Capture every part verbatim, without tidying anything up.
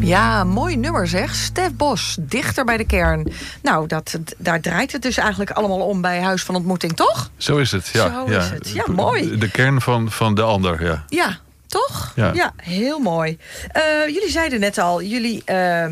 Ja, mooi nummer zeg. Stef Bos, dichter bij de kern. Nou, dat, daar draait het dus eigenlijk allemaal om bij Huis van Ontmoeting, toch? Zo is het, ja. Zo ja. is het. Ja, mooi. De kern van, van de ander, ja. Ja, toch? Ja, ja heel mooi. Uh, jullie zeiden net al, jullie... Uh,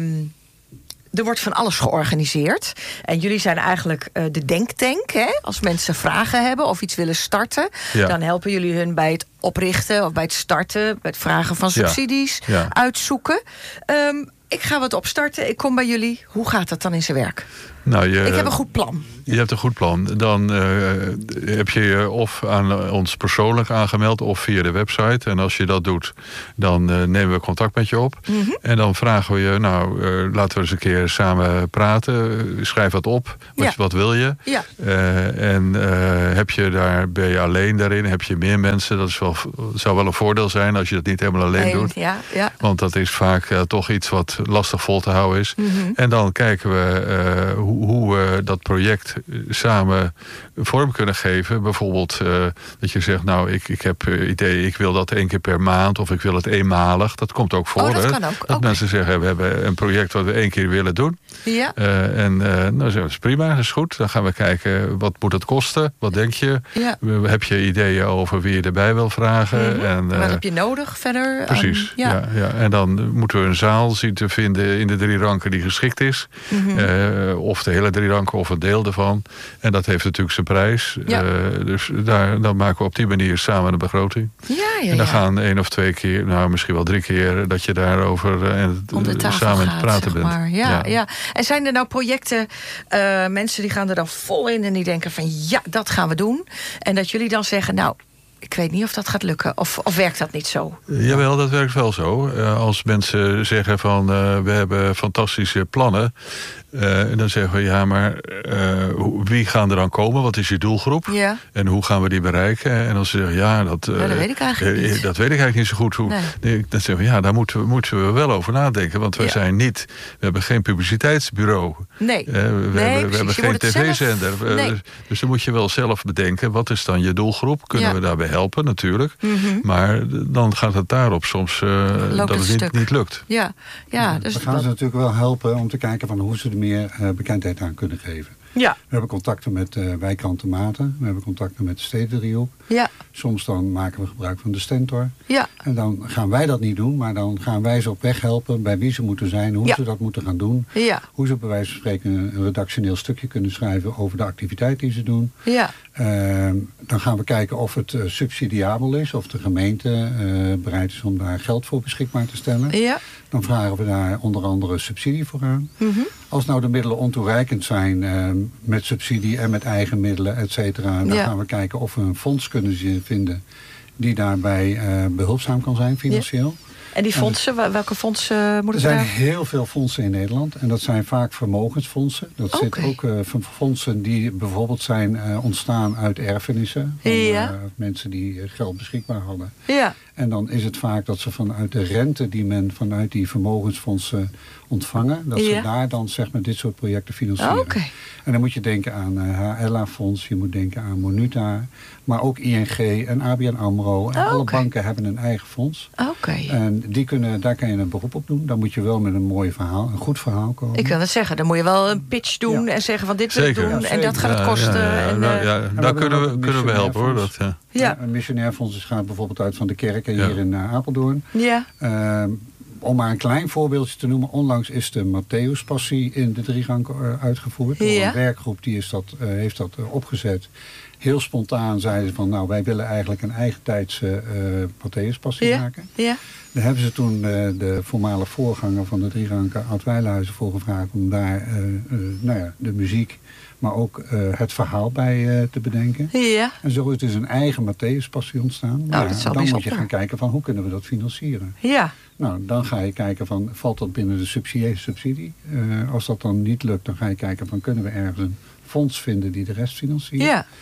er wordt van alles georganiseerd. En jullie zijn eigenlijk uh, de denktank. Hè? Als mensen vragen hebben of iets willen starten... Ja. dan helpen jullie hun bij het oprichten of bij het starten... bij het vragen van subsidies, ja. Ja. uitzoeken. Um, ik ga wat opstarten, ik kom bij jullie. Hoe gaat dat dan in zijn werk? Nou, je, ik heb een goed plan. Je hebt een goed plan. Dan uh, heb je je of aan ons persoonlijk aangemeld... of via de website. En als je dat doet, dan uh, nemen we contact met je op. Mm-hmm. En dan vragen we je... nou, uh, laten we eens een keer samen praten. Schrijf wat op. Wat, ja. wat wil je? Ja. Uh, en uh, heb je daar, ben je alleen daarin? Heb je meer mensen? Dat is wel, zou wel een voordeel zijn... als je dat niet helemaal alleen nee, doet. Ja, ja. Want dat is vaak uh, toch iets wat lastig vol te houden is. Mm-hmm. En dan kijken we... Uh, hoe hoe we dat project samen vorm kunnen geven. Bijvoorbeeld uh, dat je zegt, nou, ik, ik heb uh, idee, ik wil dat één keer per maand of ik wil het eenmalig. Dat komt ook voor. Oh, dat hè? kan ook. Dat okay. mensen zeggen, we hebben een project wat we één keer willen doen. Ja. Uh, en uh, nou, dat is prima, dat is goed. Dan gaan we kijken, wat moet het kosten? Wat denk je? Ja. Heb je ideeën over wie je erbij wil vragen? Mm-hmm. En, uh, wat heb je nodig verder? Precies, um, ja. Ja, ja. En dan moeten we een zaal zien te vinden in de drie ranken die geschikt is. Mm-hmm. Uh, of de hele drie ranken of een deel ervan. En dat heeft natuurlijk zijn prijs. Ja. Uh, dus daar, dan maken we op die manier samen een begroting. Ja, ja, en dan ja. gaan één of twee keer, nou misschien wel drie keer... dat je daarover uh, uh, samen in het praten zeg maar. bent. Ja, ja. Ja. En zijn er nou projecten, uh, mensen die gaan er dan vol in... en die denken van ja, dat gaan we doen. En dat jullie dan zeggen, nou... ik weet niet of dat gaat lukken. Of, of werkt dat niet zo? Jawel, dat werkt wel zo. Uh, als mensen zeggen van uh, we hebben fantastische plannen... Uh, dan zeggen we, ja, maar uh, wie gaan er dan komen? Wat is je doelgroep? Ja. En hoe gaan we die bereiken? En dan zeggen ja, dat, uh, ja, dat weet ik eigenlijk uh, niet. Dat weet ik eigenlijk niet zo goed. Hoe, nee. Dan zeggen we, ja, daar moeten we, moeten we wel over nadenken. Want wij ja. zijn niet, we hebben geen publiciteitsbureau. Nee. Uh, we nee, hebben, we hebben geen tv-zender. Zelf... Nee. Dus dan moet je wel zelf bedenken, wat is dan je doelgroep? Kunnen ja. we daarbij helpen, natuurlijk. Mm-hmm. Maar dan gaat het daarop soms uh, dat het niet, niet lukt. Ja. Ja, dus we gaan dat... ze natuurlijk wel helpen om te kijken van hoe ze er meer uh, bekendheid aan kunnen geven. Ja. We hebben contacten met uh, wijkkanten Maten. We hebben contacten met de Stedendriehoek. Ja. Soms dan maken we gebruik van de Stentor. Ja. En dan gaan wij dat niet doen, maar dan gaan wij ze op weg helpen bij wie ze moeten zijn, hoe ja. ze dat moeten gaan doen. Ja. Hoe ze bij wijze van spreken een redactioneel stukje kunnen schrijven over de activiteit die ze doen. Ja. Uh, dan gaan we kijken of het uh, subsidiabel is, of de gemeente uh, bereid is om daar geld voor beschikbaar te stellen. Ja. Dan vragen we daar onder andere subsidie voor aan. Mm-hmm. Als nou de middelen ontoereikend zijn uh, met subsidie en met eigen middelen, et cetera, dan ja. gaan we kijken of we een fonds kunnen vinden die daarbij uh, behulpzaam kan zijn financieel. Ja. En die fondsen, en, welke fondsen moeten we Er zijn daar? heel veel fondsen in Nederland. En dat zijn vaak vermogensfondsen. Dat okay. zit ook uh, fondsen die bijvoorbeeld zijn uh, ontstaan uit erfenissen. Van ja. uh, mensen die geld beschikbaar hadden. Ja. En dan is het vaak dat ze vanuit de rente die men vanuit die vermogensfondsen ontvangen, dat ja. ze daar dan zeg maar dit soort projecten financieren. Okay. En dan moet je denken aan uh, H L A-fonds, je moet denken aan Monuta, maar ook I N G en A B N AMRO. En oh, alle okay. banken hebben een eigen fonds. Okay. En die kunnen, daar kan je een beroep op doen. Dan moet je wel met een mooi verhaal, een goed verhaal komen. Ik wil het zeggen, dan moet je wel een pitch doen ja. en zeggen van dit wil ik doen ja, en dat gaat ja, het kosten. Ja, ja, en, nou, uh, ja, en daar kunnen we, kunnen we helpen hoor. Dat, ja. Ja. Een missionair fonds gaat bijvoorbeeld uit van de kerken ja. hier in uh, Apeldoorn. Ja. Uh, om maar een klein voorbeeldje te noemen. Onlangs is de Matthäuspassie in de drierank uh, uitgevoerd. Door ja. een werkgroep die is dat, uh, heeft dat uh, opgezet. Heel spontaan zeiden ze van nou wij willen eigenlijk een eigen tijdse uh, Matthäuspassie ja. maken. Ja. Daar hebben ze toen uh, de voormalige voorganger van de drieranken Oud Wijlhuizen voor gevraagd om daar uh, uh, nou ja, de muziek, maar ook uh, het verhaal bij uh, te bedenken. Ja. En zo is dus een eigen Matthäuspassie ontstaan. Oh, nou, dat is dan bijzonder. moet je gaan kijken van hoe kunnen we dat financieren. Ja. Nou, dan ga je kijken van valt dat binnen de subsidie? subsidie? Uh, als dat dan niet lukt, dan ga je kijken van kunnen we ergens een fonds vinden die de rest financiert. Ja.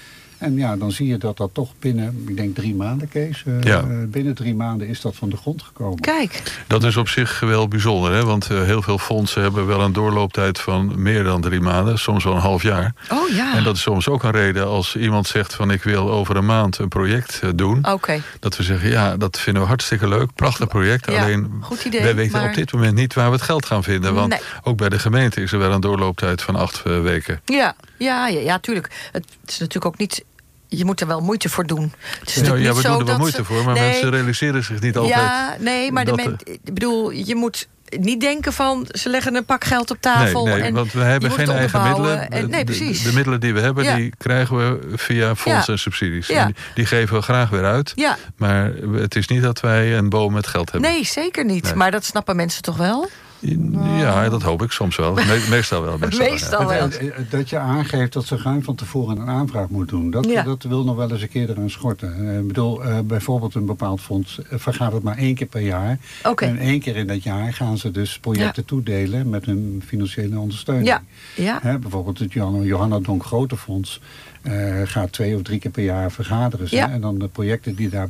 En ja, dan zie je dat dat toch binnen, ik denk drie maanden, Kees. Uh, ja. Binnen drie maanden is dat van de grond gekomen. Kijk. Dat is op zich wel bijzonder, hè? Want uh, heel veel fondsen hebben wel een doorlooptijd van meer dan drie maanden. Soms wel een half jaar. Oh ja. En dat is soms ook een reden als iemand zegt van ik wil over een maand een project uh, doen. Oké. Okay. Dat we zeggen, ja, dat vinden we hartstikke leuk. Prachtig project. Ja, alleen, goed idee, wij weten maar... op dit moment niet waar we het geld gaan vinden. Want nee. ook bij de gemeente is er wel een doorlooptijd van acht uh, weken. Ja, ja, ja, ja, tuurlijk. Het is natuurlijk ook niet... Je moet er wel moeite voor doen. Het is ja, niet ja, we zo doen er wel dat moeite ze... voor, maar nee. mensen realiseren zich niet altijd. Ja, nee, maar de men... ik bedoel, je moet niet denken van ze leggen een pak geld op tafel. Nee, nee en want we hebben geen eigen middelen. En, nee, precies. De, de middelen die we hebben, ja. die krijgen we via fondsen ja. en subsidies. Ja. En die, die geven we graag weer uit. Ja. Maar het is niet dat wij een boom met geld hebben. Nee, zeker niet. Nee. Maar dat snappen mensen toch wel? Ja, dat hoop ik soms wel. Me meestal wel. Meestal, meestal wel. wel. Dat je aangeeft dat ze ruim van tevoren een aanvraag moet doen. Dat, ja. dat wil nog wel eens een keer eraan schorten. Ik bedoel, uh, bijvoorbeeld een bepaald fonds uh, vergaat het maar één keer per jaar. Okay. En één keer in dat jaar gaan ze dus projecten ja. toedelen met hun financiële ondersteuning. Ja. Ja. He, bijvoorbeeld het Johanna Donk Grote Fonds uh, gaat twee of drie keer per jaar vergaderen. Ja. En dan de projecten die daar